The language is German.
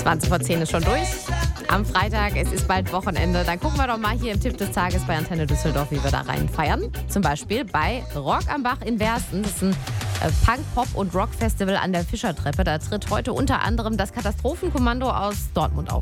20 vor 10 ist schon durch. Am Freitag, es ist bald Wochenende. Dann gucken wir doch mal hier im Tipp des Tages bei Antenne Düsseldorf, wie wir da rein feiern. Zum Beispiel bei Rock am Bach in Wersten. Das ist ein Punk-, Pop- und Rock-Festival an der Fischertreppe. Da tritt heute unter anderem das Katastrophenkommando aus Dortmund auf.